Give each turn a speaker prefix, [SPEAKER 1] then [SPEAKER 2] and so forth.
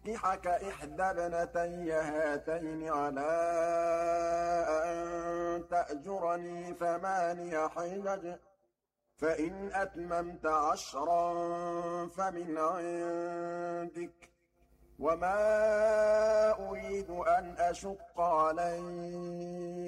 [SPEAKER 1] تنكحك إحدى ابنتي هاتين على أن تأجرني 8 حجج فإن أتممت 10 فمن عندك وما أريد أن أشق عليك